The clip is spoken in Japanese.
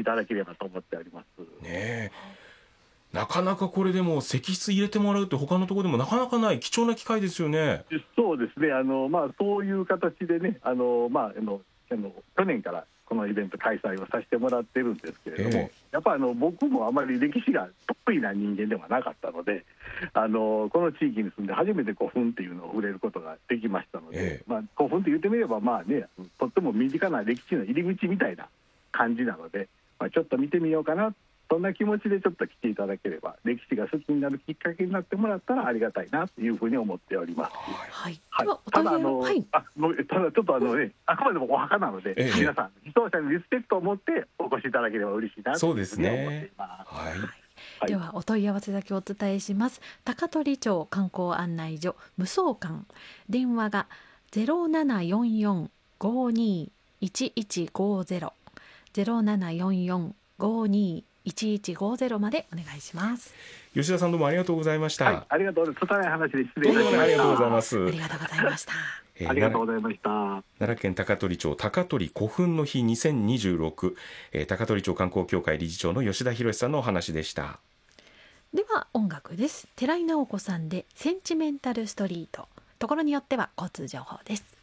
いただければと思っております。 ねえ、なかなかこれでも石室入れてもらうって他のところでもなかなかない貴重な機会ですよね。 そうですね、そういう形でね、去年からこのイベント開催をさせてもらってるんですけれども、やっぱ僕もあまり歴史が得意な人間ではなかったので、この地域に住んで初めて古墳っていうのを触れることができましたので、古墳って言ってみればとっても身近な歴史の入り口みたいな感じなので、ちょっと見てみようかな、そんな気持ちでちょっと来ていただければ、歴史が好きになるきっかけになってもらったらありがたいなというふうに思っております。 はい、 ただただちょっとあくまでもお墓なので、皆さん被葬者にリスペクトを持ってお越しいただければ嬉しいなというふうに思っています。 ではお問い合わせだけお伝えします。高取町観光案内所無双館、電話が 0744-521150 0744-521150までお願いします。 吉田さん、どうもありがとうございました。 ありがとうございます。拙い話で失礼いたしました。 ありがとうございます。 ありがとうございました。 ありがとうございました。 奈良県高取町高取古墳の日2026、高取町観光協会理事長の吉田博さんのお話でした。 では音楽です。寺井直子さんでセンチメンタルストリート。ところによっては交通情報です。